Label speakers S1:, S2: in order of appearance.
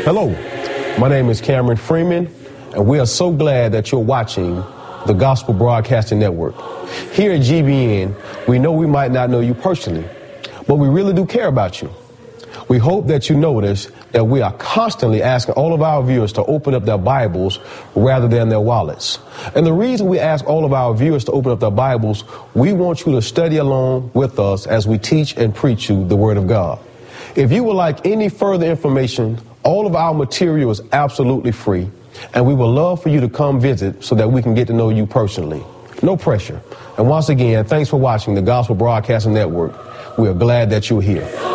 S1: Hello, my name is Cameron Freeman, and we are so glad that you're watching the Gospel Broadcasting Network. Here at GBN, we know we might not know you personally, but we really do care about you. We hope that you notice that we are constantly asking all of our viewers to open up their Bibles rather than their wallets. And the reason we ask all of our viewers to open up their Bibles, we want you to study along with us as we teach and preach you the Word of God. If you would like any further information, all of our material is absolutely free, and we would love for you to come visit so that we can get to know you personally. No pressure. And once again, thanks for watching the Gospel Broadcasting Network. We are glad that you're here.